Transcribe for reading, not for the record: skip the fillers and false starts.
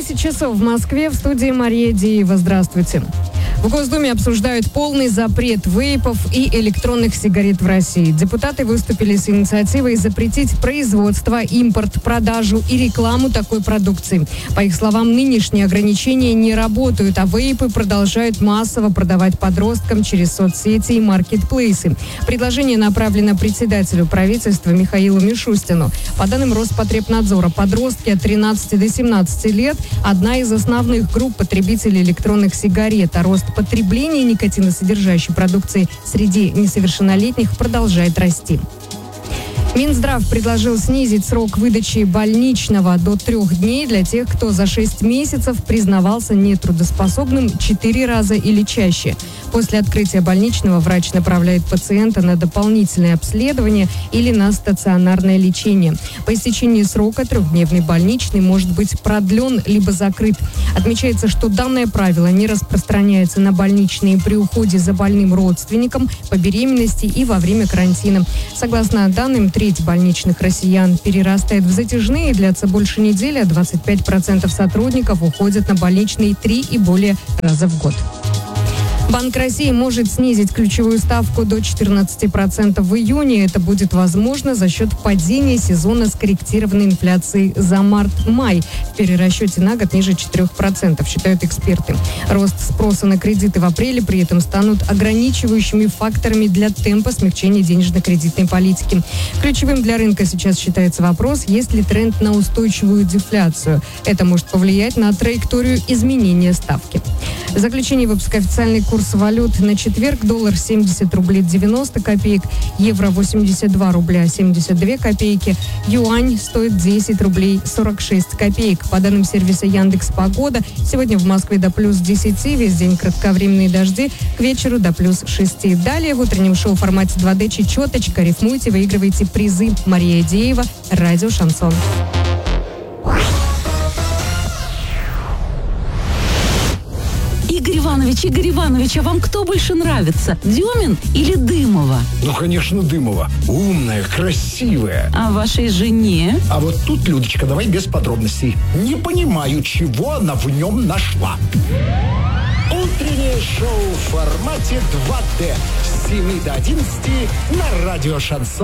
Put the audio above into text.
10 часов в Москве, в студии Мария Деева. Здравствуйте. В Госдуме обсуждают полный запрет вейпов и электронных сигарет в России. Депутаты выступили с инициативой запретить производство, импорт, продажу и рекламу такой продукции. По их словам, нынешние ограничения не работают, а вейпы продолжают массово продавать подросткам через соцсети и маркетплейсы. Предложение направлено председателю правительства Михаилу Мишустину. По данным Роспотребнадзора, подростки от 13 до 17 лет – одна из основных групп потребителей электронных сигарет, а рост потребления никотиносодержащей продукции среди несовершеннолетних продолжает расти. Минздрав предложил снизить срок выдачи больничного до 3 дней для тех, кто за 6 месяцев признавался нетрудоспособным 4 раза или чаще. После открытия больничного врач направляет пациента на дополнительное обследование или на стационарное лечение. По истечении срока 3-дневный больничный может быть продлен либо закрыт. Отмечается, что данное правило не распространяется на больничные при уходе за больным родственником, по беременности и во время карантина. Согласно данным, треть больничных россиян перерастает в затяжные, длятся больше недели, а 25% сотрудников уходят на больничные 3 и более раза в год. Банк России может снизить ключевую ставку до 14% в июне. Это будет возможно за счет падения сезона скорректированной инфляции за март-май. В перерасчете на год ниже 4%, считают эксперты. Рост спроса на кредиты в апреле при этом станут ограничивающими факторами для темпа смягчения денежно-кредитной политики. Ключевым для рынка сейчас считается вопрос, есть ли тренд на устойчивую дефляцию. Это может повлиять на траекторию изменения ставки. В заключении выпуска официальный курс валют на четверг: доллар 70 рублей 90 копеек, евро 82 рубля 72 копейки, юань стоит 10 рублей 46 копеек. По данным сервиса Яндекс.Погода, сегодня в Москве до плюс 10, весь день кратковременные дожди, к вечеру до плюс 6. Далее в утреннем шоу в формате 2D чечеточка. Рифмуйте, выигрывайте призы. Мария Деева, радио «Шансон». Игорь Иванович, а вам кто больше нравится? Дюмин или Дымова? Ну, конечно, Дымова. Умная, красивая. А вашей жене? А вот тут, Людочка, давай без подробностей. Не понимаю, чего она в нем нашла. Утреннее шоу в формате 2D с 7 до 11 на радио «Шансон».